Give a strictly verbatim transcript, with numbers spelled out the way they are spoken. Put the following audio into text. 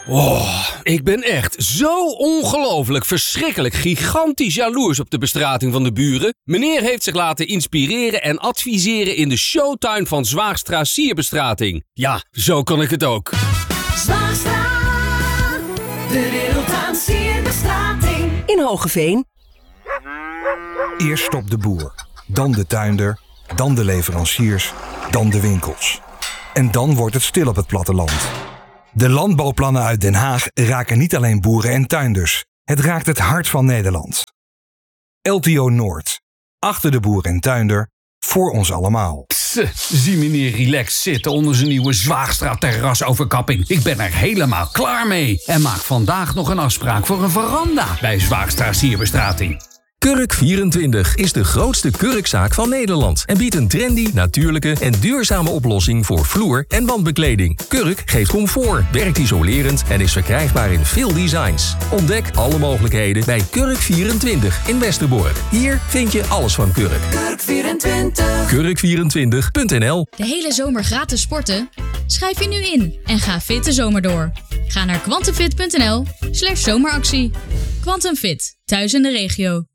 Oh, ik ben echt zo ongelooflijk, verschrikkelijk, gigantisch jaloers op de bestrating van de buren. Meneer heeft zich laten inspireren en adviseren in de showtuin van Zwaagstra Sierbestrating. Ja, zo kan ik het ook. Zwaagstra, de wereld aan sierbestrating. In Hoogeveen. Eerst stopt de boer, dan de tuinder, dan de leveranciers, dan de winkels. En dan wordt het stil op het platteland. De landbouwplannen uit Den Haag raken niet alleen boeren en tuinders. Het raakt het hart van Nederland. L T O Noord. Achter de boer en tuinder. Voor ons allemaal. Pss, zie meneer relaxed zitten onder zijn nieuwe Zwaagstra terrasoverkapping. Ik ben er helemaal klaar mee. En maak vandaag nog een afspraak voor een veranda bij Zwaagstra Sierbestrating. Kurk vierentwintig is de grootste kurkzaak van Nederland en biedt een trendy, natuurlijke en duurzame oplossing voor vloer- en wandbekleding. Kurk geeft comfort, werkt isolerend en is verkrijgbaar in veel designs. Ontdek alle mogelijkheden bij Kurk vierentwintig in Westerbork. Hier vind je alles van Kurk. Kurk vierentwintig. kurk vierentwintig punt n l. De hele zomer gratis sporten? Schrijf je nu in en ga fit de zomer door. Ga naar quantumfit punt n l slash zomeractie. Quantum Fit, thuis in de regio.